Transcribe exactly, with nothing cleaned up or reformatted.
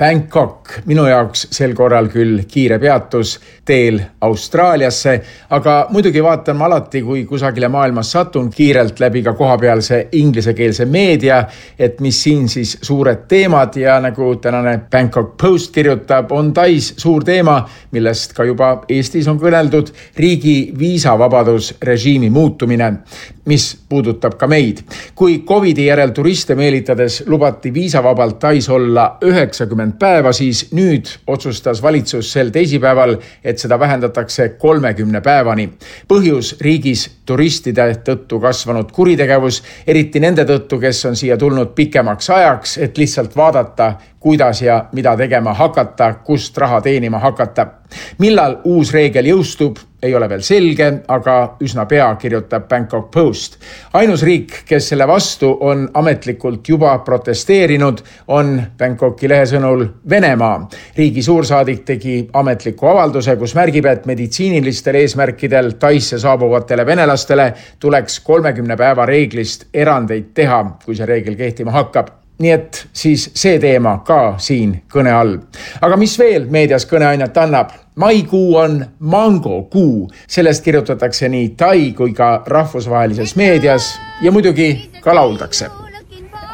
Bangkok, minu jaoks sel korral küll kiire peatus teel Austraaliasse, aga muidugi vaatan ma alati, kui kusagile maailmas satun kiirelt läbi ka kohapealse inglisekeelse meedia, et mis siin siis suured teemad ja nagu tänane Bangkok Post kirjutab, on Tais suur teema, millest ka juba Eestis on kõneldud, riigi viisavabadusrežiimi muutumine, mis puudutab ka meid. Kui Covidi järel turiste meelitades lubati viisavabalt Tais olla üheksakümmend päeva, siis nüüd otsustas valitsus sel teisipäeval, et seda vähendatakse kolmekümne päevani. Põhjus riigis turistide tõttu kasvanud kuritegevus, eriti nende tõttu, kes on siia tulnud pikemaks ajaks, et lihtsalt vaadata, kuidas ja mida tegema hakata, kust raha teenima hakata. Millal uus reegel jõustub, ei ole veel selge, aga üsna pea kirjutab Bangkok Post. Ainus riik, kes selle vastu on ametlikult juba protesteerinud, on Bangkoki lehe sõnul Venemaa. Riigi suursaadik tegi ametliku avalduse, kus märgib, et meditsiinilistel eesmärkidel Taisse saabuvatele venelastele tuleks kolmekümne päeva reeglist erandeid teha, kui see reegel kehtima hakkab. Nii et siis see teema ka siin kõne all. Aga mis veel meedias kõneainet annab? Maikuu on mango kuu. Sellest kirjutatakse nii Tai kui ka rahvusvahelises meedias ja muidugi ka lauldakse.